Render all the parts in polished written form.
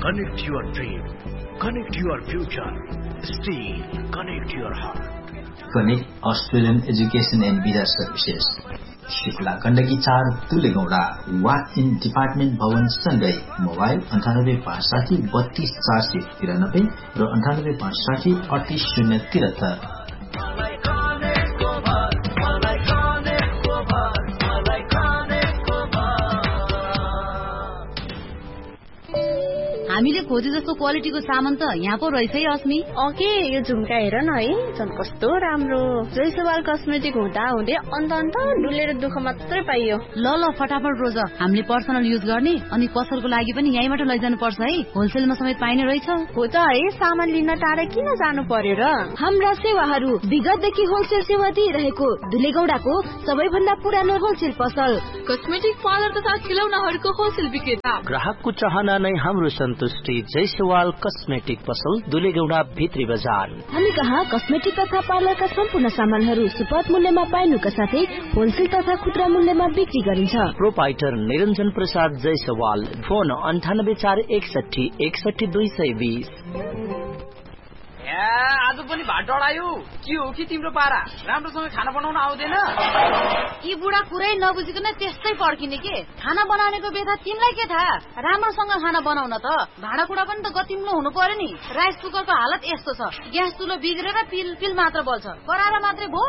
Connect your dream. Connect your future. Steel. Connect your heart. Connect Australian Education and Visa Services. शिखला Gandaki 4 तुलेगौडा walk in department भवन सँगै mobile 9856032493 र 9856388073। हामीले खोजे जस्तो क्वालिटीको सामान त यहाँ पो रहेछ है अस्मी। ओके यो झुम्का हेर न है, झन् कस्तो राम्रो। जयसवाल कस्मेटिक हुँदा हुँदै अन्त डुलेर दुःख मात्रै पाइयो। ल फटाफट रोज, हामीले पर्सनल युज गर्ने अनि पसलको लागि पनि यहीँबाट लैजानु पर्छ है, होलसेलमा समेत पाइने रहेछ। हो त है, सामान लिन टाढा किन जानु पर्यो र। हाम्रा सेवाहरू विगतदेखि होलसेल सेवा दिइरहेको दुलेगौडाको सबैभन्दा पुरानो होलसेल पसल, कस्मेटिक पार्लर तथा खिलौनाहरूको होलसेल विक्रेता। ग्राहकको चाहना नै हाम्रो सन्तुष्टि। जयसवाल कस्मेटिक पसल, दुलेगौडा भित्री बजार। हामी कहाँ कस्मेटिक तथा पार्लरका सम्पूर्ण सामानहरू सुपथ मूल्यमा पाइनुका साथै होलसेल तथा खुद्रा मूल्यमा बिक्री गरिन्छ। प्रोपाइटर निरञ्जन प्रसाद जयसवाल। फोन 9841 61220। आज पनि भात डढायो। के हो कि तिम्रो पारा, राम्रोसँग खाना बनाउन आउँदैन? यी बुढा कुरै नबुझिकन त्यस्तै पड्किने के। खाना बनाउनेको बेथा तिमीलाई के थाहा? राम्रोसँग खाना बनाउन त भाँडाकुँडा पनि त गतिम्लो हुनु पर्यो नि। राइस कुकरको हालत यस्तो छ, ग्यास चुलो बिग्रेर पिल मात्र बल्छ, कराएर मात्रै भो।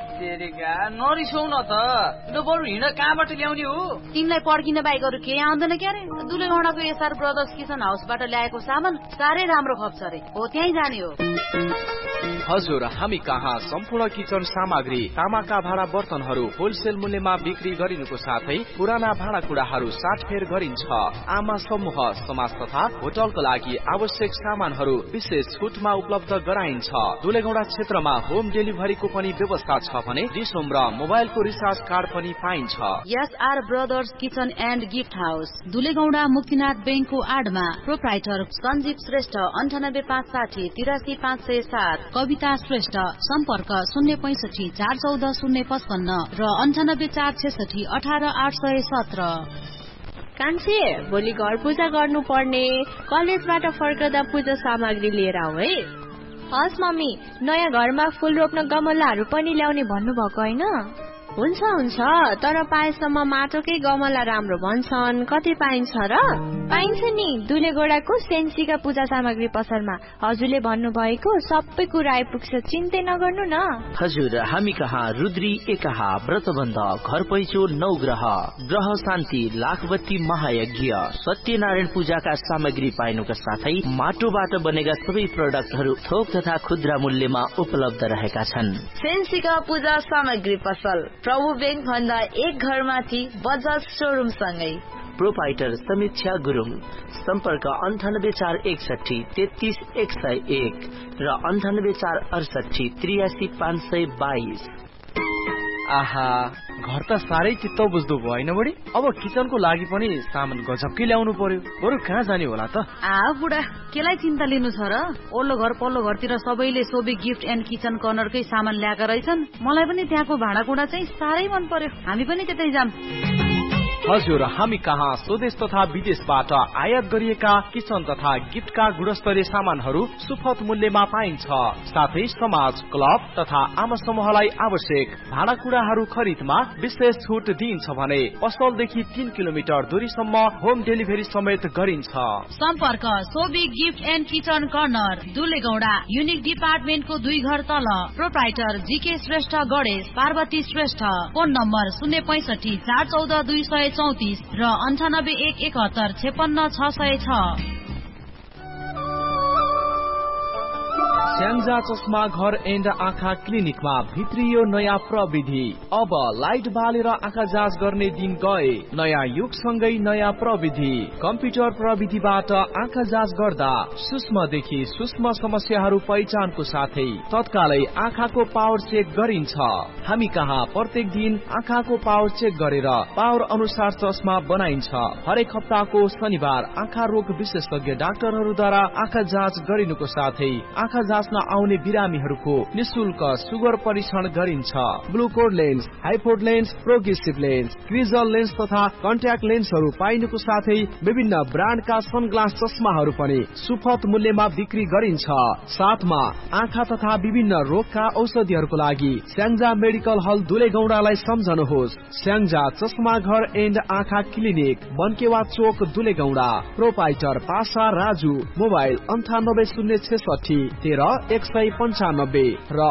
नरिसौ न त, बरु हिँड कहाँबाट ल्याउने हो? तिमीलाई पड्किन बाहेक अरू केही आउँदैन क्यारे? दुलेगौडाको एसआर ब्रदर्स किचन हाउसबाट ल्याएको सामान साह्रै राम्रो खप्छ रे, हो त्यहीँ जाने हो। हजुर, हामी कहाँ सम्पूर्ण किचन सामग्री, तामाका भाँडा बर्तनहरू होलसेल मूल्यमा बिक्री गरिनुको साथै पुराना भाँडाकुँडाहरू साटफेर गरिन्छ। आमा समूह, समाज तथा होटलको लागि आवश्यक सामानहरू विशेष छुटमा उपलब्ध गराइन्छ। दुलेगौडा क्षेत्रमा होम डेलिभरीको पनि व्यवस्था छ भने डिसोम र मोबाइलको रिचार्ज कार्ड पनि पाइन्छ। SR brothers kitchen and gift house, दुलेगौडा Muktinath बैंकको आडमा। प्रोप्राइटर सञ्जीव श्रेष्ठ, 9856 83507। कविता श्रेष्ठ, सम्पर्क 065 414 055 र 98 466 18817। कान्छे, भोलि घर पूजा गर्नु पर्ने, कलेजबाट फर्कदा पूजा सामग्री लिएर आऊ है। हस् मम्मी, नयाँ घरमा फूल रोप्न गमलाहरू पनि ल्याउने भन्नुभएको होइन? हुन्छ, तर पाएसम्म माटोकै गमला राम्रो भन्छन्। कति पाइन्छ र? पाइन्छ नि, दुलेगौडाको सेन्सीका पूजा सामग्री पसलमा। हजुरले भन्नुभएको सबै कुरा आइपुग्छ, चिन्तै नगर्नु न। हजुर, हामी कहाँ रुद्री एकाहा, व्रतबन्ध, घर पैँचो, नवग्रह, ग्रह शान्ति, लाखबत्ती महायज्ञ, सत्यनारायण पूजाका सामग्री पाइनुका साथै माटोबाट बनेका सबै प्रोडक्टहरू थोक तथा खुद्रा मूल्यमा उपलब्ध रहेका छन्। सेन्सीका पूजा सामग्री पसल, प्रभु बैंक भन्दा एक घर माथि, बजाज शोरूम सँगै। प्रोपाइटर समीक्षा गुरुङ, सम्पर्क 98461 33101 र 98468 83522। आहा, घर त साह्रै चित्त बुझ्दो भयो होइन बढी? अब किचनको लागि पनि सामान गजबकै ल्याउनु पर्यो, बरु कहाँ जाने होला त? बुढा, केलाई चिन्ता लिनु छ र? ओल्लो घर पल्लो घरतिर सबैले सोबे गिफ्ट एन्ड किचन कर्नरकै सामान ल्याएका रहेछन्। मलाई पनि त्यहाँको भाँडाकुँडा चाहिँ साह्रै मन पर्यो, हामी पनि त्यतै जाम। हजुर, हामी कहाँ स्वदेश तथा विदेशबाट आयात गरिएका किचन तथा गिफ्टका गुणस्तरीय सामानहरू सुपथ मूल्यमा पाइन्छ। साथै समाज, क्लब तथा आमा समूहलाई आवश्यक भाँडाकुँडाहरू खरिदमा विशेष छुट दिइन्छ भने पसलदेखि 3 किलोमिटर दूरीसम्म होम डेलिभरी समेत गरिन्छ। सम्पर्क Sobi gift and kitchen corner, दुलेगौडा, unique डिपार्टमेन्टको 2 घर तल। Proprietor GK Shrestha Ganesh, Parvati Shrestha. Phone number 065 414 234 र 98 171 56 606। स्याङ्जा चस्मा घर एन्ड आँखा क्लिनिकमा भित्रियो नयाँ प्रविधि। अब लाइट बालेर आँखा जाँच गर्ने दिन गए। नयाँ युगसँगै नयाँ प्रविधि, कम्प्युटर प्रविधिबाट आँखा जाँच गर्दा सूक्ष्मदेखि सूक्ष्म समस्याहरू पहिचानको साथै तत्कालै आँखाको पावर चेक गरिन्छ। हामी कहाँ प्रत्येक दिन आँखाको पावर चेक गरेर पावर अनुसार चस्मा बनाइन्छ। हरेक हप्ताको शनिबार आँखा रोग विशेषज्ञ डाक्टरहरूद्वारा आँखा जाँच गरिनुको साथै आँखा जाँच्न आउने बिरामीहरूको निशुल्क सुगर परीक्षण गरिन्छ। ग्लुकोड lens, हाइपोड lens, progressive lens, क्रिजल lens तथा कन्ट्याक्ट लेन्सहरू पाइनुको साथै विभिन्न ब्रान्डका सनग्लास चस्माहरू पनि सुपथ मूल्यमा बिक्री गरिन्छ। साथमा आँखा तथा विभिन्न रोगका औषधिहरूको लागि स्याङ्जा मेडिकल हल दुलेगौडालाई सम्झनुहोस्। स्याङ्जा चस्मा घर एन्ड आँखा क्लिनिक, बनकेवा चोक, दुलेगौडा। प्रोपाइटर पासा राजु। मोबाइल 9806 13 195 र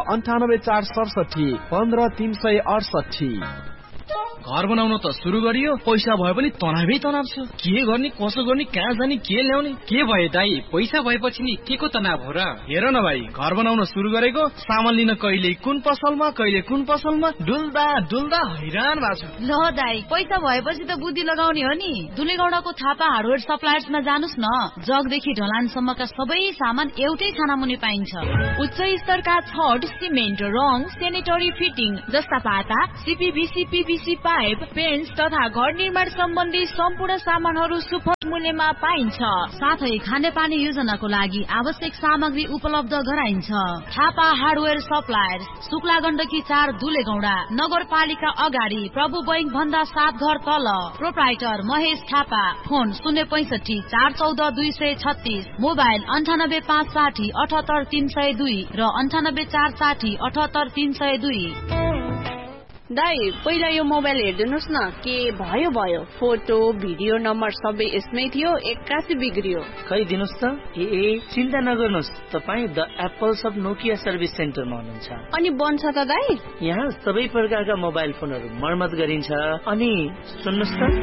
98 467 15 368। घर बनाउन त सुरु गरियो, पैसा भए पनि तनावै तनाव छ। के गर्ने, कसो गर्ने, कहाँ जाने, के ल्याउने? के भयो दाइ, पैसा भएपछि नि के को तनाव हो र? हेर न भाइ, घर बनाउन सुरु गरेको, सामान लिन कहिले कुन पसलमा कहिले कुन पसलमा डुल्दा डुल्दा हैरान भएको छु। ल दाइ, पैसा भएपछि त बुद्धि लगाउने हो नि। दुलेगौडाको थापा हार्डवेयर सप्लायर्समा जानुस् न। जगदेखि ढलानसम्मका सबै सामान एउटै छानामुनि पाइन्छ। उच्च स्तरका छड, सिमेन्ट, रङ, सेनेटरी फिटिङ जस्ता पाता, सीपीभीसी, पीवीसी पाइप, पेन्ट्स तथा घर निर्माण सम्बन्धी सम्पूर्ण सामानहरू सुपथ मूल्यमा पाइन्छ। साथै खानेपानी योजनाको लागि आवश्यक सामग्री उपलब्ध गराइन्छ। थापा हार्डवेयर सप्लायर्स, शुक्ला गण्डकी 4 दुलेगौडा, नगरपालिका अगाडि, प्रभु बैंक भन्दा 7 घर तल। Proprietor Mahesh Thapa. Phone 065 414 236, mobile 98 560 78 302 र 98 460 78 302। दाइ, पहिला यो मोबाइल हेर्दिनुस् न, के भयो। फोटो भिडियो नम्बर सबै यसमै थियो, एक्कासी बिग्रियो। खै दिनुस् त। चिन्ता नगर्नुहोस्, तपाईँ the apples of Nokia service सेन्टरमा हुनुहुन्छ। अनि बन्छ त दाइ? यहाँ सबै प्रकारका मोबाइल फोनहरू मर्मत गरिन्छ। अनि सुन्नुहोस् त,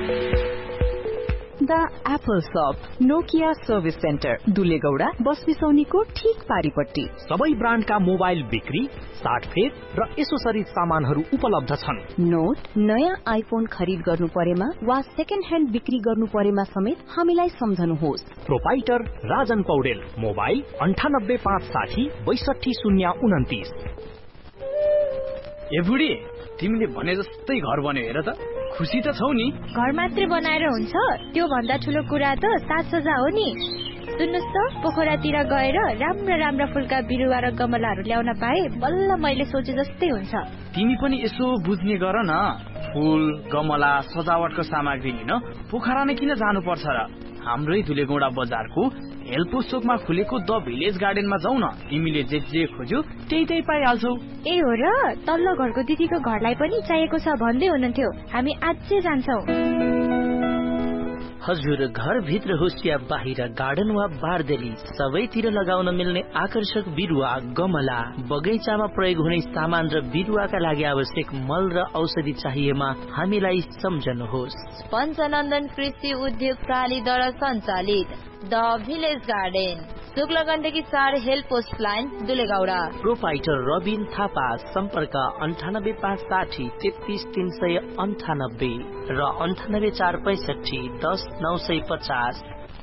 द एप्पल शप नोकिया सर्भिस सेन्टर, दुलेगौडा, बस बिसौनीको ठीक पारिपट्टि। सबै ब्रान्डका मोबाइल बिक्री, साटफेर र एसोसरिज सामानहरू उपलब्ध छन्। नोट, नयाँ आइफोन खरिद गर्नु परेमा वा सेकेन्ड ह्यान्ड बिक्री गर्नु परेमा समेत हामीलाई सम्झनुहोस्। प्रोपाइटर राजन पौडेल। मोबाइल 98 560 62 029। ए बुढी, तिमीले भने जस्तै घर बन्यो हेर त। खुसी त छौ नि? घर मात्रै बनाएर हुन्छ? त्यो भन्दा ठुलो कुरा त साजसज्जा हो नि। सुन्नुहोस् त, पोखरातिर गएर राम्रा फुलका बिरुवा र गमलाहरू ल्याउन पाए बल्ल मैले सोचे जस्तै हुन्छ। तिमी पनि यसो बुझ्ने गर न। फुल, गमला, सजावटको सामग्री लिन पोखरा नै किन जानु पर्छ र? हाम्रै दुलेगौडा बजारको हेल्पो चोकमा खुलेको द भिलेज गार्डनमा जाऊ न। तिमीले जे खोज्यौ त्यही पाइहाल्छौ। ए हो र, तल्लो घरको दिदीको घरलाई पनि चाहिएको छ भन्दै हुनुहुन्थ्यो। हामी आजै जान्छौ। हजुर, घर भित्र होस् या बाहिर, गार्डन वा बारदेली, सबैतिर लगाउन मिल्ने आकर्षक बिरुवा, गमला, बगैँचामा प्रयोग हुने सामान र बिरुवाका लागि आवश्यक मल र औषधि चाहिएमा हामीलाई सम्झनुहोस्। पञ्चनन्दन कृषि उद्योग प्रालीद्वारा सञ्चालित the village garden, Shukla Gandaki 4 help post line, दुलेगौडा। Proprietor Rabin Thapa. सम्पर्क 98 560 33 398 र 98 465 10 950।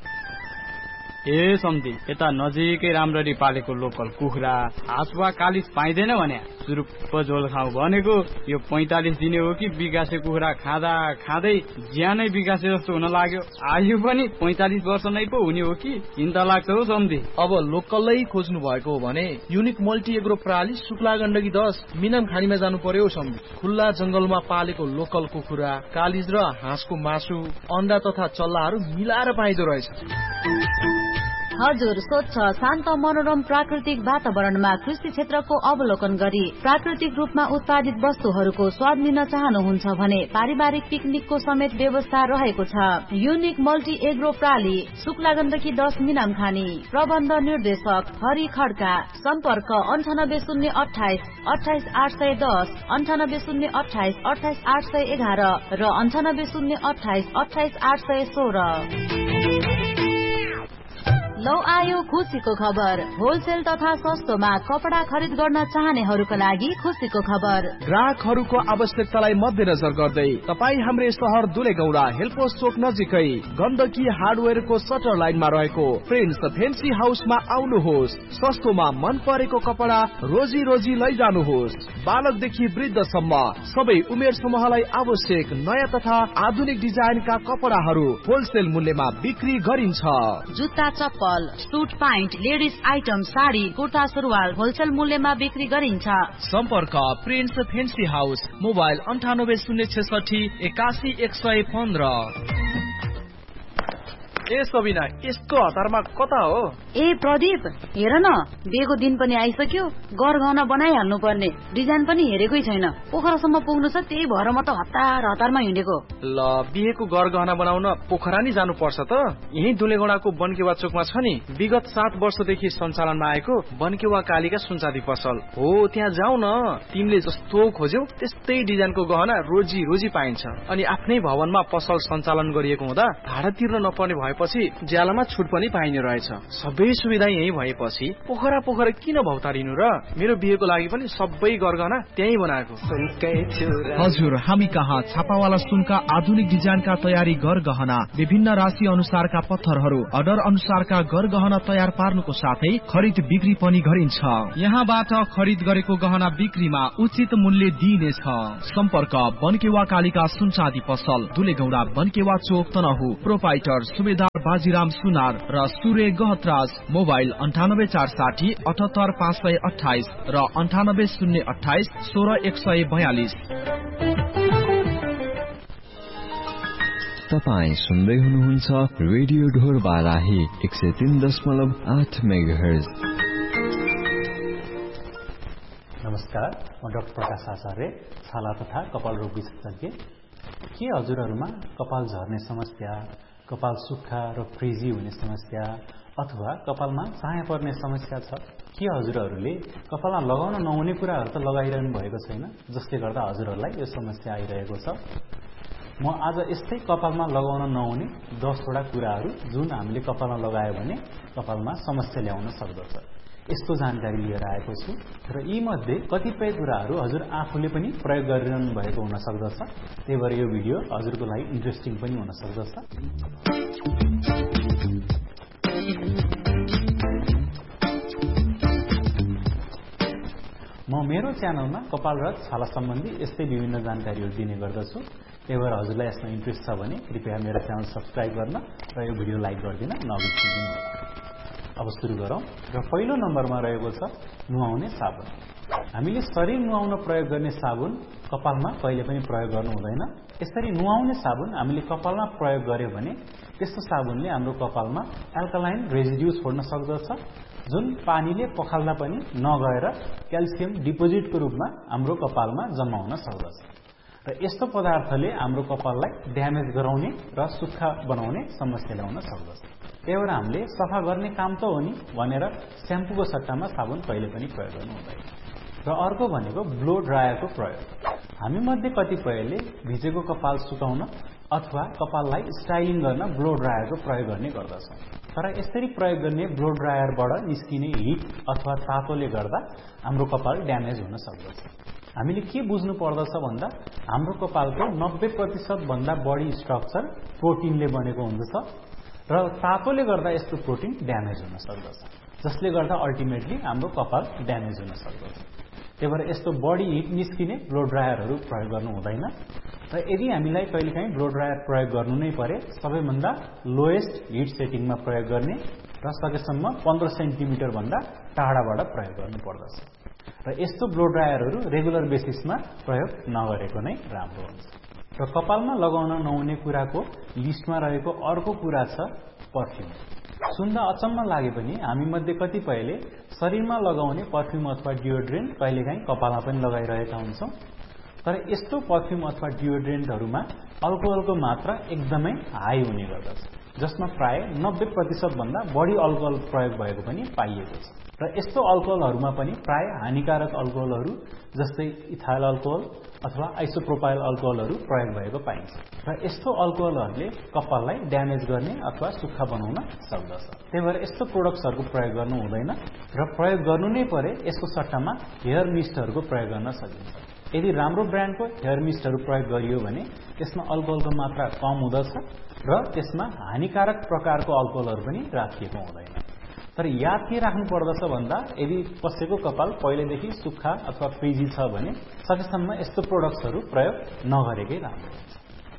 ए सम्धी, यता नजिकै राम्ररी पालेको लोकल कुखुरा, हाँस वा कालिज पाइँदैन भने सुरुप्प झोल खाऊ भनेको। यो 45 दिने हो कि बिगासे कुखुरा खाँदा खाँदै ज्यानै बिगासे जस्तो हुन लाग्यो। आयु पनि 45 वर्ष नै पो हुने हो कि? चिन्ता लाग्छ हो सम्धी। अब लोकलै खोज्नु भएको हो भने युनिक मल्टी एग्रो प्रणाली, शुक्ला गण्डकी 10 मिनाम खानीमा जानु पर्यो सम्धी। खुल्ला जंगलमा पालेको लोकल कुखुरा, कालिज र हाँसको मासु, अन्डा तथा चल्लाहरू मिलाएर पाइदो रहेछ। हजुर, स्वच्छ शान्त मनोरम प्राकृतिक वातावरणमा कृषि क्षेत्रको अवलोकन गरी प्राकृतिक रूपमा उत्पादित वस्तुहरूको स्वाद लिन चाहनुहुन्छ भने पारिवारिक पिकनिकको समेत व्यवस्था रहेको छ। Unique multi agro प्राली, Shukla Gandaki 10 मिनाम खानी। प्रबन्ध निर्देशक हरि खड्का। सम्पर्क 98028 28810, 98028 28811 र 98028 28816। लौ आयो खुसीको खबर। होलसेल तथा सस्तोमा कपडा खरिद गर्न चाहनेहरूका लागि खुसीको खबर। ग्राहकहरूको आवश्यकतालाई मध्यनजर गर्दै तपाईँ हाम्रै शहर दुलेगौडा हेल्पोस चोक नजिकै गण्डकी हार्डवेयरको सटर लाइनमा रहेको प्रिन्स फेन्सी हाउसमा आउनुहोस्। सस्तोमा मन परेको कपडा रोजी लैजानुहोस्। बालकदेखि वृद्धसम्म सबै उमेर समूहलाई आवश्यक नयाँ तथा आधुनिक डिजाइनका कपडाहरू होलसेल मूल्यमा बिक्री गरिन्छ। जुत्ता, चप्पल, पसल। Suit pant, ladies item, sari, kurta सुरुवाल होलसेल मूल्यमा बिक्री गरिन्छ। सम्पर्क प्रिन्स फेन्सी हाउस, मोबाइल 9806 81 115। ए सबिना, यसको हतारमा कता हो? ए प्रदीप, हेर न, बिहेको दिन पनि आइसक्यो, गरगहना बनाइहाल्नु पर्ने। डिजाइन पनि हेरेकै छैन, पोखरासम्म पुग्नु छ, त्यही भएर म त हतारमा हिँडेको। ल, बिहेको गरगहना बनाउन पोखरा नि जानु पर्छ त? यही दुलेगौडाको बनकेवा चोकमा छ नि, विगत 7 वर्षदेखि सञ्चालनमा आएको बनकेवा कालीका सुनचाँदी पसल हो। त्यहाँ जाऊ न, तिमीले जस्तो खोज्यौ त्यस्तै डिजाइनको गहना रोजी पाइन्छ। अनि आफ्नै भवनमा पसल सञ्चालन गरिएको हुँदा भाडा तिर्न नपर्ने पछि ज्यालामा छुट पनि पाइने रहेछ। सबै सुविधा यही भएपछि पोखरा किन भौतारिनु र? मेरो बिहेको लागि पनि सबै गरगहना त्यही बनाएको। हजुर, हामी कहाँ छापावाला सुनका आधुनिक डिजाइनका तयारी गरगहना, विभिन्न राशि अनुसारका पत्थरहरू, अर्डर अनुसारका गरगहना तयार पार्नुको साथै खरिद बिक्री पनि गरिन्छ। यहाँबाट खरिद गरेको गहना बिक्रीमा उचित मूल्य दिइनेछ। सम्पर्क बनकेवा कालीका सुनचाँदी पसल, दुलेगौडा, बनकेवा चोक, तनहु। प्रोपाइटर सुबेदार बाजीराम सुनार र सूर्य गहतराज। मोबाइल 98460 78528 र 98028 16142। तपाईँ सुन्दै हुनुहुन्छ रेडियो ढोर बाराही 103.8 मेगाहर्ज। नमस्कार, म डाक्टर प्रकाश आचार्य, छाला तथा कपाल रोग विशेषज्ञ। के हजुरहरूमा कपाल झर्ने समस्या, कपाल सुक्खा र फ्रिजी हुने समस्या अथवा कपालमा चाया पर्ने समस्या छ? के हजुरहरूले कपालमा लगाउन नहुने कुराहरू त लगाइरहनु भएको छैन, जसले गर्दा हजुरहरूलाई यो समस्या आइरहेको छ? म आज यस्तै कपालमा लगाउन नहुने 10 वटा कुराहरू जुन हामीले कपालमा लगायो भने कपालमा समस्या ल्याउन सक्दछ, यस्तो जानकारी लिएर आएको छु। र यी मध्ये कतिपय कुराहरू हजुर आफूले पनि प्रयोग गरिरहनु भएको हुन सक्दछ, त्यही भएर यो भिडियो हजुरको लागि इन्ट्रेस्टिङ पनि हुन सक्दछ। म मेरो च्यानलमा कपाल र छाला सम्बन्धी यस्तै विभिन्न जानकारीहरू दिने गर्दछु, त्यही भएर हजुरलाई यसमा इन्ट्रेस्ट छ भने कृपया मेरो च्यानल सब्स्क्राइब गर्न र यो भिडियो लाइक गरिदिन नबिर्सिनु। अब सुरु गरौँ। र पहिलो नम्बरमा रहेको छ नुहाउने साबुन। हामीले शरीर नुहाउन प्रयोग गर्ने साबुन कपालमा कहिले पनि प्रयोग गर्नु हुँदैन। यसरी नुहाउने साबुन हामीले कपालमा प्रयोग गर्यो भने त्यस्तो साबुनले हाम्रो कपालमा एल्कालाइन रेजिड्यू छोड्न सक्दछ, जुन पानीले पखाल्दा पनि नगएर क्याल्सियम डिपोजिटको रूपमा हाम्रो कपालमा जम्मा हुन सक्दछ। र यस्तो पदार्थले हाम्रो कपाललाई ड्यामेज गराउने र सुक्खा बनाउने समस्या ल्याउन सक्दछ। त्यही भएर हामीले सफा गर्ने काम त हो नि भनेर स्याम्पूको सट्टामा साबुन कहिले पनि प्रयोग गर्नु हुँदैन। र अर्को भनेको ब्लो ड्रायरको प्रयोग। हामी मध्ये कतिपयले भिजेको कपाल सुकाउन अथवा कपाललाई स्टाइलिङ गर्न ब्लो ड्रायरको प्रयोग गर्ने गर्दछौँ। तर यसरी प्रयोग गर्ने ब्लो ड्रायरबाट निस्किने हिट अथवा तातोले गर्दा हाम्रो कपाल ड्यामेज हुन सक्दछ। हामीले के बुझ्नु पर्दछ भन्दा हाम्रो कपालको 90% भन्दा बढी स्ट्रक्चर प्रोटिनले बनेको हुन्छ र तातोले गर्दा यस्तो प्रोटिन ड्यामेज हुन सक्दछ, जसले गर्दा अल्टिमेटली हाम्रो कपाल ड्यामेज हुन सक्दछ। त्यही भएर यस्तो बडी हिट निस्किने ब्लो ड्रायरहरू प्रयोग गर्नु हुँदैन। र यदि हामीलाई कहिलेकाहीँ ब्लो ड्रायर प्रयोग गर्नु नै परे सबैभन्दा लोएस्ट हिट सेटिङमा प्रयोग गर्ने र सकेसम्म 15 सेन्टिमिटर भन्दा टाढाबाट प्रयोग गर्नु पर्दछ। र यस्तो ब्लो ड्रायरहरू रेगुलर बेसिसमा प्रयोग नगरेको नै राम्रो हुन्छ। र कपालमा लगाउन नहुने कुराको लिस्टमा रहेको अर्को कुरा छ पर्फ्युम। सुन्दा अचम्म लागे पनि हामी मध्ये कतिपयले शरीरमा लगाउने पर्फ्युम अथवा डियोड्रेन्ट कहिलेकाहीँ कपालमा पनि लगाइरहेका हुन्छौँ। तर यस्तो पर्फ्युम अथवा डियोड्रेन्टहरूमा अल्कोहलको मात्रा एकदमै हाई हुने गर्दछ, जसमा प्राय 90% भन्दा बढी अल्कोहल प्रयोग भएको पनि पाइएको छ। र यस्तो अल्कोहलहरूमा पनि प्राय हानिकारक अल्कोहलहरू जस्तै इथाइल अल्कोहल अथवा आइसोप्रोपाइल अल्कोहलहरू प्रयोग भएको पाइन्छ। र यस्तो अल्कोहलहरूले कपाललाई ड्यामेज गर्ने अथवा सुक्खा बनाउन सक्दछ। त्यही भएर यस्तो प्रोडक्ट्सहरूको प्रयोग गर्नु हुँदैन र प्रयोग गर्नु नै परे यसको सट्टामा हेयर मिस्टहरूको प्रयोग गर्न सकिन्छ। यदि राम्रो ब्रान्डको हेयर मिस्टहरू प्रयोग गरियो भने त्यसमा अल्कोहलको मात्रा कम हुँदछ र त्यसमा हानिकारक प्रकारको अल्कोहलहरू पनि राखिएको हुँदैन। तर याद के राख्नु पर्दछ भन्दा यदि कसैको कपाल पहिलेदेखि सुक्खा अथवा फ्रिजी छ भने सकेसम्म यस्तो प्रोडक्ट्सहरू प्रयोग नगरेकै राम्रो हुन्छ।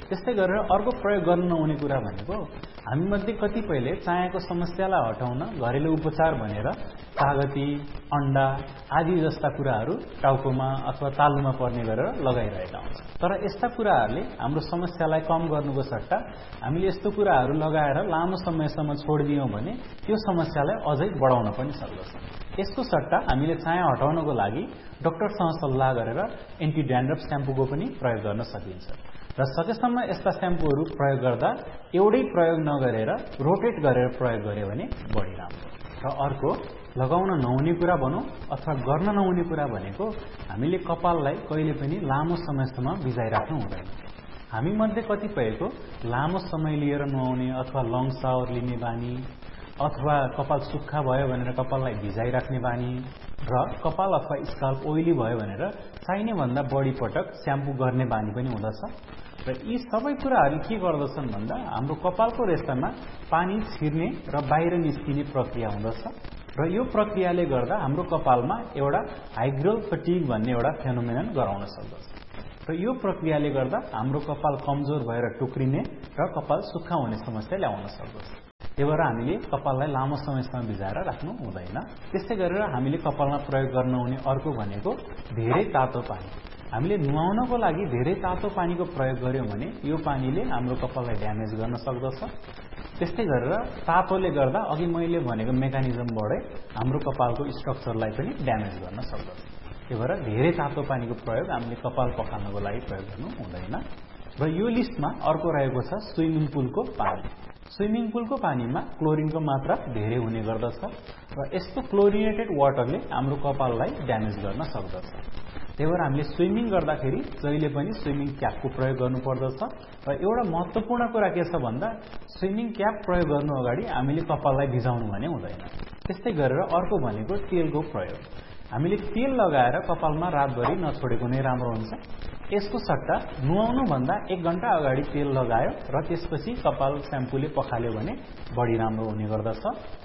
त्यस्तै गरेर अर्को प्रयोग गर्न नहुने कुरा भनेको हामी मध्ये कतिपयले चायाको समस्यालाई हटाउन घरेलु उपचार भनेर कागती, अण्डा आदि जस्ता कुराहरू टाउकोमा अथवा तालुमा पर्ने गरेर लगाइरहेका हुन्छौँ। तर यस्ता कुराहरूले हाम्रो समस्यालाई कम गर्नुको सट्टा हामीले यस्तो कुराहरू लगाएर लामो समयसम्म छोडिदियौँ भने त्यो समस्यालाई अझै बढाउन पनि सक्दछ। यसको सट्टा हामीले चाया हटाउनको लागि डाक्टरसँग सल्लाह गरेर एन्टी ड्यान्ड्रफ स्याम्पूको पनि प्रयोग गर्न सकिन्छ र सकेसम्म यस्ता स्याम्पूहरू प्रयोग गर्दा एउटै प्रयोग नगरेर रोटेट गरेर प्रयोग गर्यो भने बढी राम्रो। र अर्को लगाउन नहुने कुरा भनौँ अथवा गर्न नहुने कुरा भनेको हामीले कपाललाई कहिले पनि लामो समयसम्म भिजाइराख्नु हुँदैन। हामी मध्ये कतिपयको लामो समय लिएर नुहाउने अथवा लङ सावर लिने बानी अथवा कपाल सुक्खा भयो भनेर कपाललाई भिजाइराख्ने बानी र कपाल अथवा स्काल्प ओइली भयो भनेर चाहिने भन्दा बढी पटक स्याम्पू गर्ने बानी पनि हुँदछ। र यी सबै कुराहरू के गर्दछन् भन्दा हाम्रो कपालको रेसामा पानी छिर्ने र बाहिर निस्किने प्रक्रिया हुँदछ र यो प्रक्रियाले गर्दा हाम्रो कपालमा एउटा हाइग्रोल फटिग भन्ने एउटा फेनोमेनन गराउन सक्दछ र यो प्रक्रियाले गर्दा हाम्रो कपाल कमजोर भएर टुक्रिने र कपाल सुक्खा हुने समस्या ल्याउन सक्दछ। त्यही भएर हामीले कपाललाई लामो समयसम्म भिजाएर राख्नु हुँदैन। त्यस्तै गरेर हामीले कपालमा प्रयोग गर्नुहुने अर्को भनेको धेरै तातो पानी। हामीले नुहाउनको लागि धेरै तातो पानीको प्रयोग गर्यौं भने यो पानीले हाम्रो कपाललाई ड्यामेज गर्न सक्दछ। त्यस्तै गरेर तातोले गर्दा अघि मैले भनेको मेकानिजमबाटै हाम्रो कपालको स्ट्रक्चरलाई पनि ड्यामेज गर्न सक्दछ। त्यही भएर धेरै तातो पानीको प्रयोग हामीले कपाल पखाल्नको लागि प्रयोग गर्नु हुँदैन। र यो लिस्टमा अर्को रहेको छ स्विमिङ पुलको पानी। स्विमिङ पुलको पानीमा क्लोरिनको मात्रा धेरै हुने गर्दछ र यस्तो क्लोरिनेटेड वाटरले हाम्रो कपाललाई ड्यामेज गर्न सक्दछ। त्यही भएर हामीले स्विमिङ गर्दाखेरि जहिले पनि स्विमिङ क्यापको प्रयोग गर्नुपर्दछ र एउटा महत्त्वपूर्ण कुरा के छ भन्दा स्विमिङ क्याप प्रयोग गर्नु अगाडि हामीले कपाललाई भिजाउनु भने हुँदैन। त्यस्तै गरेर अर्को भनेको तेलको प्रयोग। हामीले तेल लगाएर कपालमा रातभरि नछोडेको नै राम्रो हुन्छ। यसको सट्टा नुहाउनु भन्दा 1 घण्टा अगाडि तेल लगायो र त्यसपछि कपाल स्याम्पूले पखाल्यो भने बढी राम्रो हुने गर्दछ।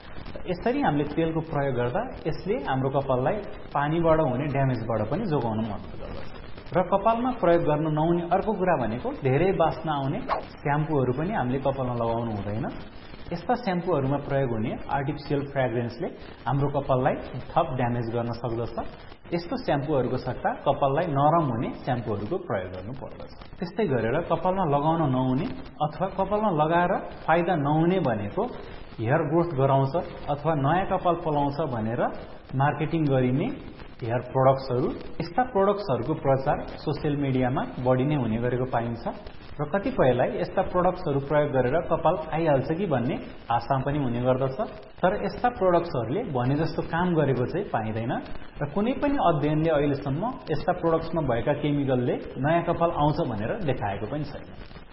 यसरी हामीले तेलको प्रयोग गर्दा यसले हाम्रो कपाललाई पानीबाट हुने ड्यामेजबाट पनि जोगाउन मद्दत गर्दछ। र कपालमा प्रयोग गर्न नहुने अर्को कुरा भनेको धेरै बास्ना आउने स्याम्पूहरू पनि हामीले कपालमा लगाउनु हुँदैन। यस्ता स्याम्पूहरूमा प्रयोग हुने आर्टिफिसियल फ्रेग्रेन्सले हाम्रो कपाललाई थप ड्यामेज गर्न सक्दछ। यस्तो स्याम्पूहरूको सट्टा कपाललाई नरम हुने स्याम्पूहरूको प्रयोग गर्नुपर्दछ। त्यस्तै गरेर कपालमा लगाउन नहुने अथवा कपालमा लगाएर फाइदा नहुने भनेको हेयर ग्रोथ गराउँछ अथवा नयाँ कपाल पलाउँछ भनेर मार्केटिङ गरिने हेयर प्रोडक्ट्सहरू। यस्ता प्रोडक्ट्सहरूको प्रचार सोसियल मिडियामा बढी नै हुने गरेको पाइन्छ र कतिपयलाई यस्ता प्रोडक्ट्सहरू प्रयोग गरेर कपाल आइहाल्छ कि भन्ने आशा पनि हुने गर्दछ। तर यस्ता प्रोडक्ट्सहरूले भने जस्तो काम गरेको चाहिँ पाइँदैन र कुनै पनि अध्ययनले अहिलेसम्म यस्ता प्रोडक्ट्समा भएका केमिकलले नयाँ कपाल आउँछ भनेर देखाएको पनि छैन।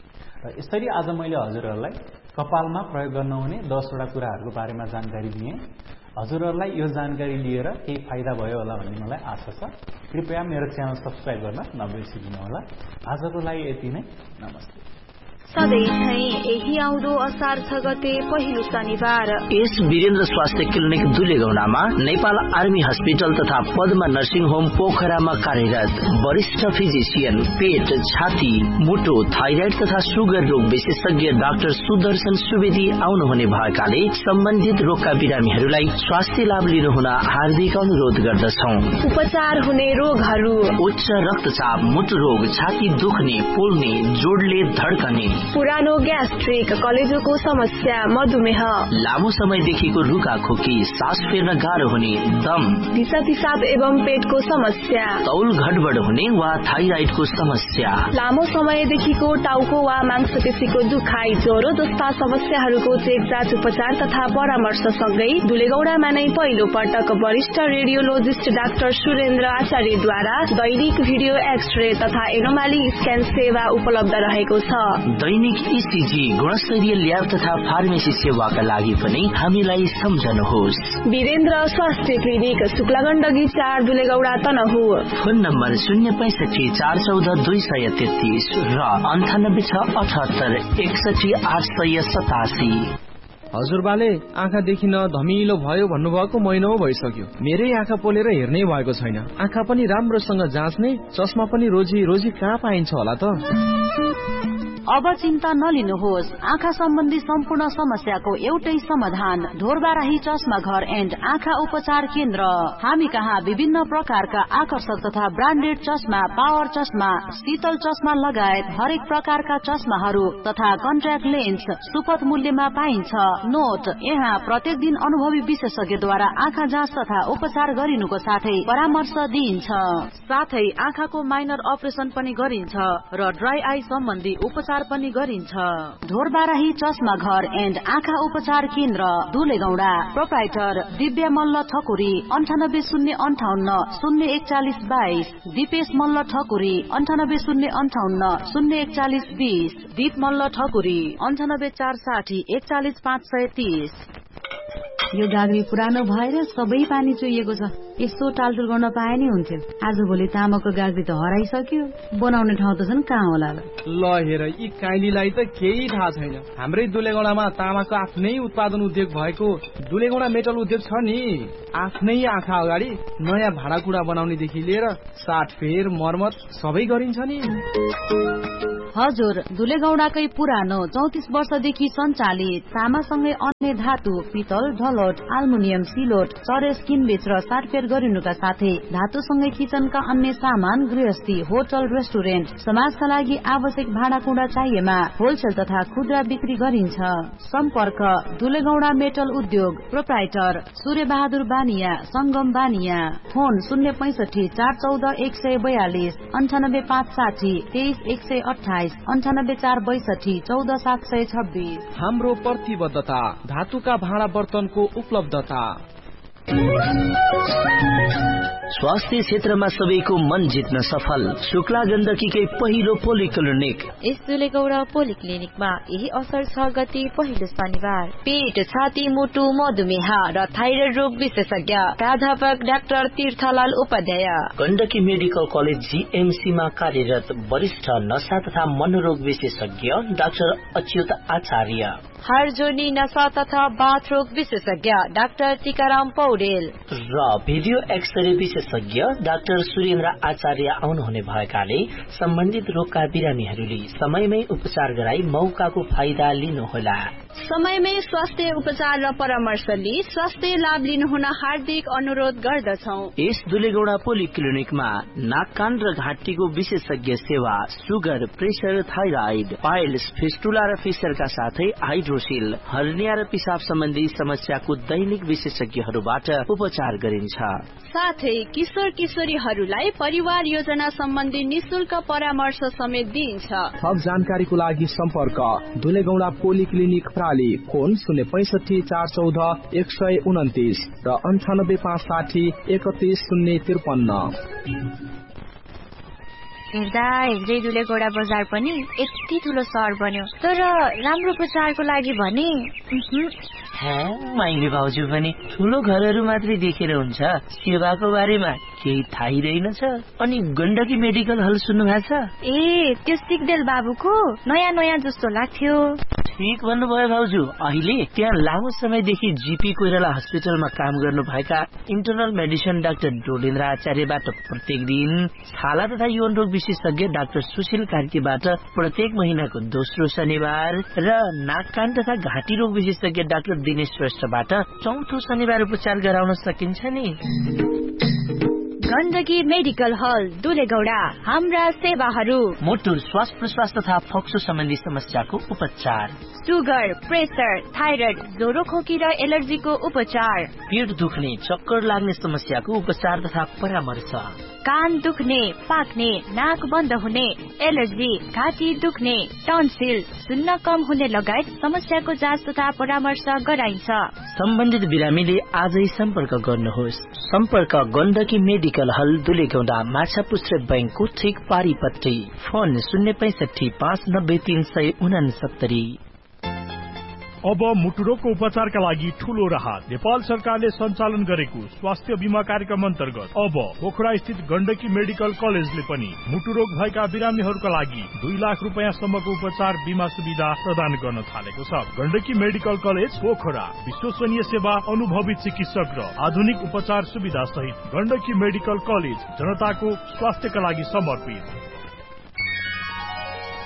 र यसरी आज मैले हजुरहरूलाई कपालमा प्रयोग गर्न हुने 10 वटा कुराहरूको बारेमा जानकारी दिएँ। हजुरहरूलाई यो जानकारी लिएर केही फाइदा भयो होला भन्ने मलाई आशा छ। कृपया मेरो च्यानल सब्स्क्राइब गर्न नबिर्सिदिनु होला। आजको लागि यति नै। नमस्ते। सधैँ चाहिँ यही आउँदो असार 6 गते पहिलो शनिबार यस वीरेन्द्र स्वास्थ्य क्लिनिक दुलेगौडामा नेपाल आर्मी हस्पिटल तथा पद्मा नर्सिङ होम पोखरामा कार्यरत वरिष्ठ फिजिशियन, पेट, छाती, मुटु, थाइराइड तथा सुगर रोग विशेषज्ञ डाक्टर सुदर्शन सुवेदी आउनुहुने भएकाले सम्बन्धित रोगका बिरामीहरूलाई स्वास्थ्य लाभ लिनुहुन हार्दिक अनुरोध गर्दछौं। उपचार हुने रोगहरू: उच्च रक्तचाप, मुटु रोग, छाती दुख्ने, पोल्ने, जोडले धड्कने, पुरानो ग्यास्ट्रिक, कलेजोको समस्या, मधुमेह, लामो समयदेखिको रुखा खोकी, सास फेर्न गाह्रो हुने, दम, दिशा पिसाब एवं पेटको समस्या, तौल घटबड हुने वा थाइराइडको समस्या, लामो समयदेखिको टाउको वा मांसपेशीको दुखाइ, ज्वरो जस्ता समस्याहरूको चेकजाँच उपचार तथा परामर्श सँगै दुलेगौडामा नै पहिलो पटक वरिष्ठ रेडियोलोजिस्ट डाक्टर सुरेन्द्र आचार्यद्वारा दैनिक भिडियो एक्सरे तथा एनोमाली स्क्यान सेवा उपलब्ध रहेको छ। दैनिक इसिजी, गुणस्तरीय ल्याब तथा फार्मेसी सेवाका लागि पनि हामीलाई सम्झनुहोस्। वीरेन्द्र स्वास्थ्य क्लिनिक, शुक्लागण्डकी 4, दुलेगौडा, तनहु। फोन नम्बर 065 414 233 र 9868618887। हजुरबाले आँखा देखिन धमिलो भयो भन्नुभएको महिनौ भइसक्यो। मेरै आँखा पोलेर हेर्नै भएको छैन। आँखा पनि राम्रोसँग जाँच्ने चस्मा पनि रोजी कहाँ पाइन्छ होला त? अब चिन्ता नलिनुहोस्, आँखा सम्बन्धी सम्पूर्ण समस्याको एउटै समाधान ढोरबाराही चस्मा घर एन्ड आँखा उपचार केन्द्र। हामी कहाँ विभिन्न प्रकारका आकर्षक तथा ब्रान्डेड चस्मा, पावर चस्मा, शीतल चस्मा लगायत हरेक प्रकारका चस्माहरू तथा कन्ट्याक्ट लेन्स सुपथ मूल्यमा पाइन्छ। नोट, यहाँ प्रत्येक दिन अनुभवी विशेषज्ञद्वारा आँखा जाँच तथा उपचार गरिनुको साथै परामर्श दिइन्छ। साथै आँखाको माइनर अपरेसन पनि गरिन्छ र ड्राई आई सम्बन्धी उपचार पनि गरिन्छ। ढोरबाराही चस्मा घर एन्ड आँखा उपचार केन्द्र, दुलेगौडा। प्रोप्राइटर दिव्या मल्ल ठकुरी, 9805 04122। दिपेश मल्ल ठकुरी, 9805 04120। दीप मल्ल ठकुरी, 9846 41530। यो गाग्री पुरानो भएर सबै पानी चुहिएको छ। यसो टालटुल गर्न पाए नि हुन्थ्यो। आज भोलि तामाको गाग्री त हराइसक्यो, बनाउने ठाउँ त छन् कहाँ होला ल हेर, यी काइलीलाई त केही थाहा छैन। हाम्रै दुलेगौडामा तामाको आफ्नै उत्पादन उद्योग भएको दुलेगौडा मेटल उद्योग छ नि। आफ्नै आँखा अगाडि नयाँ भाँडाकुँडा बनाउनेदेखि लिएर साटफेर मर्मत सबै गरिन्छ नि। हजुर, दुलेगौडाकै पुरानो 34 वर्षदेखि सञ्चालित तामासँगै अन्य धातु, पितल, ढलोट, आल्मुनियम, सिलोट, चरेस किनबेच र साटफेर गरिनुका साथै धातुसँगै किचनका अन्य सामान, गृहस्थी, होटल, रेस्टुरेन्ट, समाजका लागि आवश्यक भाँडाकुँडा चाहिएमा होलसेल तथा खुद्रा बिक्री गरिन्छ। सम्पर्क दुलेगौडा मेटल उद्योग, प्रोप्राइटर सूर्य बहादुर बानिया, संगम बानिया। फोन 065 414 142, 98560 23128, 98462 14726। हाम्रो प्रतिबद्धता धातुका भाँडा बर्तनको उपलब्धता। स्वास्थ्य क्षेत्रमा सबैको मन जित्न सफल शुक्ला गण्डकीकै पहिलो पोलिक्लिनिक। यस दुलेगौडा पोलिक्लिनिकमा यही असर 6 गते पहिलो शनिबार पेट, छाती, मुटु, मधुमेह र थाइरोइड रोग विशेषज्ञ प्राध्यापक doctor तीर्थलाल Upadhyay. Gandaki medical college GMC मा कार्यरत वरिष्ठ नशा तथा मनोरोग विशेषज्ञ डाक्टर अच्युत आचार्य। हार्जोनी नशा तथा बाथ रोग विशेषज्ञ डाक्टर टीकाराम पौडेल र भिडियो एक्सरे विशेषज्ञ डाक्टर सुरेन्द्र आचार्य आउनुहुने भएकाले सम्बन्धित रोगका बिरामीहरूले समयमै उपचार गराई मौकाको फाइदा लिनुहोला। समयमै स्वास्थ्य उपचार र परामर्श लिई स्वास्थ्य लाभ लिनुहुन हार्दिक अनुरोध गर्दछौं। यस दुलेगौडा पोलिक्लिनिकमा नाक कान र घाँटीको विशेषज्ञ सेवा, sugar, pressure, thyroid, piles, fistula र फिसरका साथै हाइड्रोसिल, हर्निया र पिसाब सम्बन्धी समस्याको दैनिक विशेषज्ञहरूबाट उपचार गरिन्छ। साथै किशोर किशोरीहरूलाई परिवार योजना सम्बन्धी निशुल्क परामर्श समेत दिइन्छ। थप जानकारीको लागि सम्पर्क दुलेगौडा पोलिक्लिनिक प्राली। फोन 065 414 129 र 98560 31053। हेर्दा हेर्दै दुलेगौडा बजार पनि यति ठुलो सहर बन्यो, तर राम्रो प्रचारको लागि भने माइली भाउजू पनि ठुलो घरहरू मात्रै देखेर हुन्छ, सेवाको बारेमा केही थाहै रहेनछ। अनि गण्डकी मेडिकल हल सुन्नु भएको छ? ए, त्यो सिग्देल बाबुको नयाँ नयाँ जस्तो लाग्थ्यो। ठीक भन्नुभयो भाउजू। अहिले त्यहाँ लामो समयदेखि जीपी कोइराला हस्पिटलमा काम गर्नु भएका इन्टरनल मेडिसिन डाक्टर डोलेन्द्र आचार्यबाट प्रत्येक दिन, छाला तथा यौन रोग विशेषज्ञ डाक्टर सुशील कार्कीबाट प्रत्येक महिनाको दोस्रो शनिबार र नाक कान तथा घाँटी रोग विशेषज्ञ डाक्टर दिनेश श्रेष्ठबाट चौथो शनिबार उपचार गराउन सकिन्छ नि। गण्डकी मेडिकल हल दुलेगौडा। हाम्रा सेवाहरू: मुटु, श्वास प्रश्वास तथा फोक्सो सम्बन्धी समस्याको उपचार, सुगर, प्रेसर, थाइरोइड, ज्वरो, खोकी र एलर्जीको उपचार, पेट दुख्ने, चक्कर लाग्ने समस्याको उपचार तथा परामर्श, कान दुख्ने, पाक्ने, नाक बन्द हुने, एलर्जी, घाँटी दुख्ने, टन्सिल, सुन्न कम हुने लगायत समस्याको जाँच तथा परामर्श गराइन्छ। सम्बन्धित बिरामीले आजै सम्पर्क गर्नुहोस्। सम्पर्क गण्डकी मेडिकल हल दुलेगौडा, माछापुच्छ्रे बैंकको ठिक पारिपट्टि। फोन 065 590 369। अब मुटुरोगको उपचारका लागि ठूलो राहत। नेपाल सरकारले सञ्चालन गरेको स्वास्थ्य बीमा कार्यक्रम अन्तर्गत अब पोखरा स्थित गण्डकी मेडिकल कलेजले पनि मुटुरोग भएका बिरामीहरूका लागि 2 लाख रुपैयाँसम्मको उपचार बीमा सुविधा प्रदान गर्न थालेको छ। गण्डकी मेडिकल कलेज पोखरा, विश्वसनीय सेवा, अनुभवी चिकित्सक र आधुनिक उपचार सुविधा सहित गण्डकी मेडिकल कलेज जनताको स्वास्थ्यका लागि समर्पित।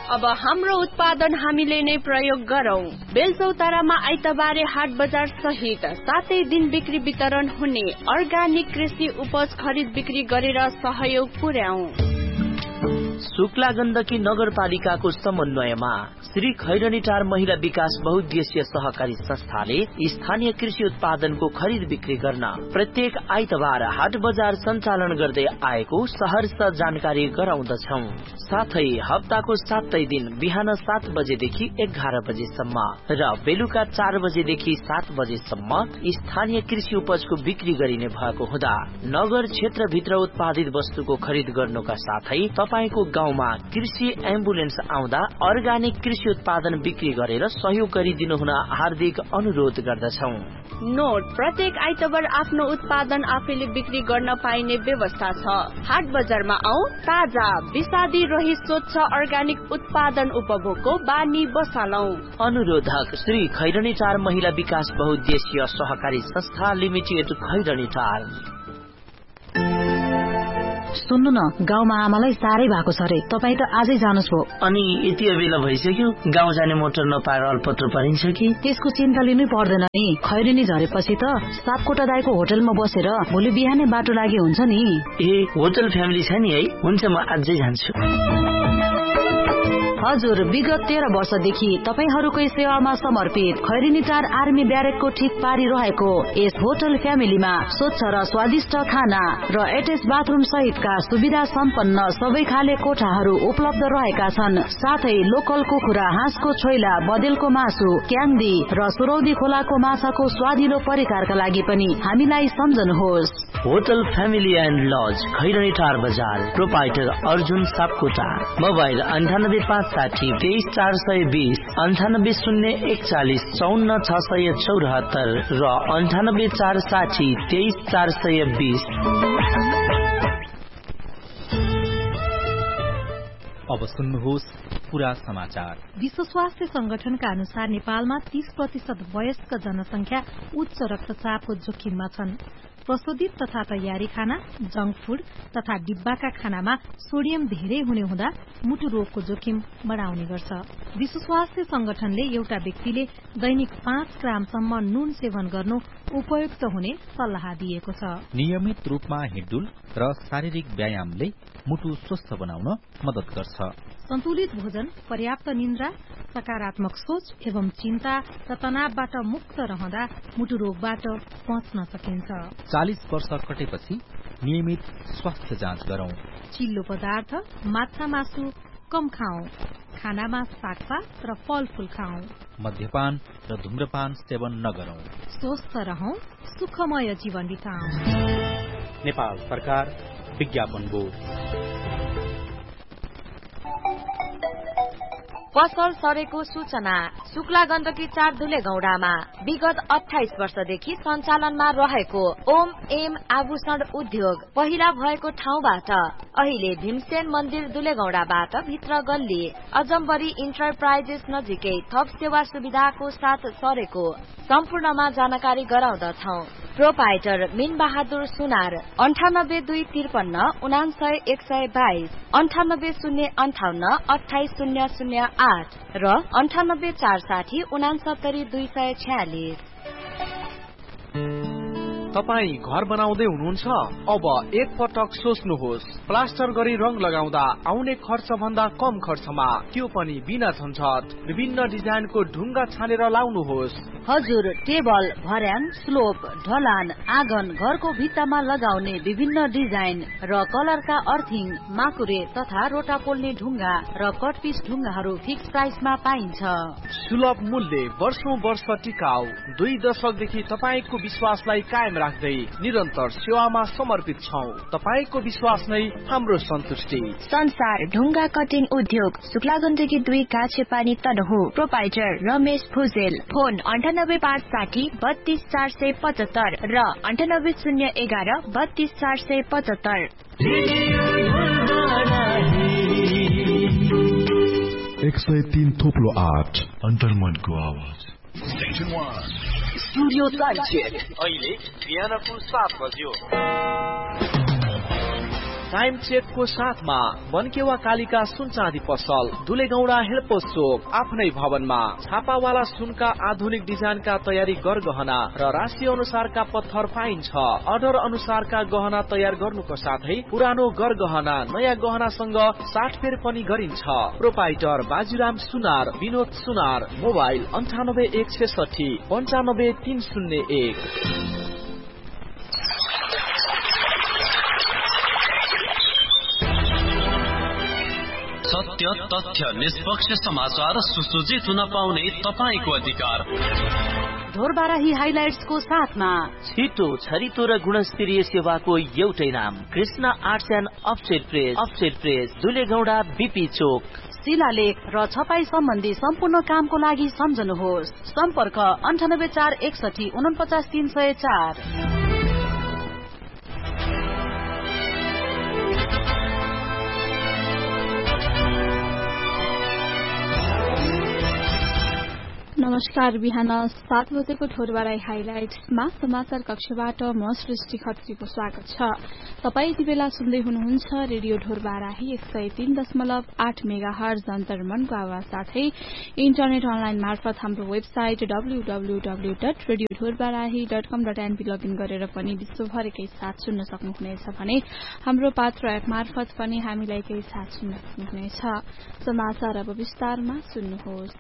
अब हाम्रो उत्पादन हामीले नै प्रयोग गरौं। बेलचौतारामा आइतबारे हाट बजार सहित 7 दिन बिक्री वितरण हुने अर्गानिक कृषि उपज खरिद बिक्री गरेर सहयोग पुर्याऊ। शुक्ला गण्डकी नगरपालिकाको समन्वयमा श्री खैरनीटार महिला विकास बहुद्देश्य सहकारी संस्थाले स्थानीय कृषि उत्पादनको खरिद बिक्री गर्न प्रत्येक आइतबार हाट बजार सञ्चालन गर्दै आएको सहर्ष जानकारी गराउँदछौ। साथै हप्ताको 7 दिन बिहान 7 बजेदेखि 11 बजेसम्म र बेलुका 4 बजेदेखि 7 बजेसम्म स्थानीय कृषि उपजको बिक्री गरिने भएको हुँदा नगर क्षेत्रभित्र उत्पादित वस्तुको खरिद गर्नुका साथै तपाईको गाउँमा कृषि एम्बुलेन्स आउँदा अर्गानिक कृषि उत्पादन बिक्री गरेर सहयोग गरिदिनु हुन हार्दिक अनुरोध गर्दछौ। नोट, प्रत्येक आइतबार आफ्नो उत्पादन आफैले बिक्री गर्न पाइने व्यवस्था छ। हाट बजारमा आऊ, ताजा विषादी रहित स्वच्छ अर्गानिक उत्पादन उपभोगको बानी बसालौ। अनुरोधक श्री खैरनीटार महिला विकास बहुद्देश्य सहकारी संस्था लिमिटेड खैरनीटार। सुन्नु न, गाउँमा आमालाई साह्रै भएको छ रे, तपाईँ त आजै जानुस् भो। अनि यति बेला भइसक्यो, गाउँ जाने मोटर नपाएर अल्पत्र परिन्छ कि? त्यसको चिन्ता लिनै पर्दैन नि। खैरनी झरेपछि त सापकोटा दाइको होटलमा बसेर भोलि बिहानै बाटो लागि हुन्छ नि। ए, होटल फ्यामिली छ नि है? हुन्छ, म आजै जान्छु। हजुर, विगत 13 वर्षदेखि तपाईहरूकै सेवामा समर्पित खैरनीटार आर्मी ब्यारेकको ठिक पारी रहेको यस होटल फ्यामिलीमा स्वच्छ र स्वादिष्ट खाना र एटेच बाथरुम सहितका सुविधा सम्पन्न सबै खाले कोठाहरू उपलब्ध रहेका छन्। साथै लोकल कुखुरा, हाँसको छोइला, बदेलको मासु, क्याङ्दी र सुरौदी खोलाको माछाको स्वादिलो परिकारका लागि पनि हामीलाई सम्झनुहोस्। होटल फ्यामिली एन्ड लज, खैरनीटार बजार, प्रोपाइटर अर्जुन सापकोटा। मोबाइल 9856 23420, 980140 54674 र 98460 23420। अब सुन्नुहोस् पूरा समाचार। विश्व स्वास्थ्य संगठनका अनुसार नेपालमा 30% वयस्क जनसंख्या उच्च रक्तचापको जोखिममा छन्। प्रशोधित तथा तयारी खाना, जंक फूड तथा डिब्बाका खानामा सोडियम धेरै हुने हुँदा मुटु रोगको जोखिम बढाउने गर्छ। विश्व स्वास्थ्य संगठनले एउटा व्यक्तिले दैनिक 5 ग्रामसम्म नुन सेवन गर्नु उपयुक्त हुने सल्लाह दिएको छ। नियमित रूपमा हिँडडुल र शारीरिक व्यायामले मुटु स्वस्थ बनाउन मद्दत गर्छ। सन्तुलित भोजन, पर्याप्त निन्द्रा, सकारात्मक सोच एवं चिन्ता र तनावबाट मुक्त रहँदा मुटु रोगबाट बच्न सकिन्छ। 40 वर्ष कटेपछि नियमित स्वास्थ्य जाँच गरौं। चिल्लो पदार्थ, माछा मासु कम खाऊ। खानामा सागपात र फलफूल खाऊ। मद्यपान र धूम्रपान सेवन नगरौं। स्वस्थ रहौं, सुखमय जीवन बिताऊ। नेपाल सरकार, विज्ञापन बोर्ड। पसल सरेको सूचना। शुक्ला गण्डकी 4 धुलेगौडामा विगत 28 वर्षदेखि सञ्चालनमा रहेको ओम एम आभूषण उद्योग पहिला भएको ठाउँबाट अहिले भीमसेन मन्दिर धुलेगौडाबाट भित्र गल्ली अजम्बरी इन्टरप्राइजेस नजिकै थप सेवा सुविधाको साथ सरेको सम्पूर्णमा जानकारी गराउँदछौ। प्रोपाइटर मिन बहादुर सुनार 982559 99122 9805 28008 र 9846 69246। तपाई घर बनाउँदै हुनुहुन्छ? अब एक पटक सोच्नुहोस्। प्लास्टर गरी रंग लगाउँदा आउने खर्च भन्दा कम खर्चमा, त्यो पनि बिना झन्झट, विभिन्न डिजाइनको ढुङ्गा छानेर लाउनुहोस्। हजुर, टेबल, भर्याङ, स्लोप, ढलान, आँगन, घरको भित्तामा लगाउने विभिन्न डिजाइन र कलरका अर्थिङ, माकुरे तथा रोटा पोल्ने ढुङ्गा र कटपिस ढुङ्गाहरू फिक्स प्राइसमा पाइन्छ। सुलभ मूल्य, वर्षौं वर्ष टिकाउ, 2 दशकदेखि तपाईको विश्वासलाई कायम राख्दै निरन्तर सेवामा समर्पित छौं। तपाईको विश्वास नै हाम्रो सन्तुष्टि। संसार ढुङ्गा कटिङ उद्योग, शुक्ला गण्डकी 2 काछेपानी तनहु। प्रोपाइटर रमेश भुजेल। फोन 9856 32475 र 98011 32475। 103 थोप्लो 8 अन्तर्मनको आवाज। Station 1 studio time check. अहिले बिहानको 7 बज्यो। टाइम चेकको साथमा बनकेवा कालिका सुन चाँदी पसल दुलेगौडा हेल्पोस चोक आफ्नै भवनमा छापावाला सुनका आधुनिक डिजाइनका तयारी गरगहना र राशि अनुसारका पत्थर पाइन्छ। अर्डर अनुसारका गहना तयार गर्नुको साथै पुरानो गरगहना नयाँ गहनासँग साटफेर पनि गरिन्छ। प्रोपाइटर बाजुराम सुनार, विनोद सुनार, मोबाइल 9816 95301। सत्य, तथ्य, निष्पक्ष समाचार सुसज्जित हुन पाउने तपाईको अधिकार। ढोरबाराही हाइलाइट्सको साथमा छिटो, छरितो र गुणस्तरीय सेवाको एउटै नाम Krishna arts and upset press दुलेगौडा BP चोक। शिलालेख र छपाई सम्बन्धी सम्पूर्ण कामको लागि सम्झनुहोस्। सम्पर्क 98461 49304। नमस्कार। बिहान 7 बजेको ठोरबाराई हाइलाइट्समा समाचार कक्षबाट म सृष्टि खत्रीको स्वागत छ। तपाई यति बेला सुन्दै हुनुहुन्छ रेडियो ढोरबाराही 103.8 मेगाहर्ज अन्तर्मनको आवाज साथै इन्टरनेट अनलाइन मार्फत हाम्रो वेबसाइट www.radiodhorbarahi.com.np लगइन गरेर पनि विश्वभरकै साथ सुन्न सक्नुहुनेछ भने हाम्रो पात्र एप मार्फत पनि हामीलाई केही साथ सुन्न सक्नुहुनेछ। समाचार अब विस्तारमा सुन्नुहोस्।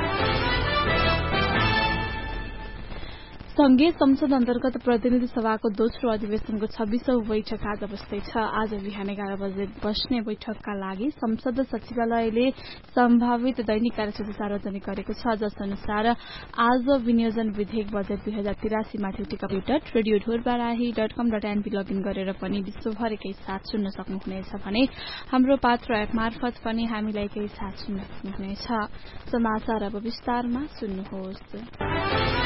संघीय संसद अन्तर्गत प्रतिनिधि सभाको दोस्रो अधिवेशनको 26औं बैठक आज बस्दैछ। आज बिहान 11 बजे बस्ने बैठकका लागि संसद सचिवालयले सम्भावित दैनिक कार्यसूची सार्वजनिक गरेको छ। जस अनुसार आज विनियोजन विधेयक बजेट 2083 माथि टिकट radiodhorbarahi.com.np लगइन गरेर पनि विश्वभरकै साथ सुन्न सक्नुहुनेछ भने हाम्रो पात्र एप मार्फत पनि हामीलाई केही साथ सुन्न सक्नुहुनेछ। समाचार अब विस्तारमा सुन्नुहोस्।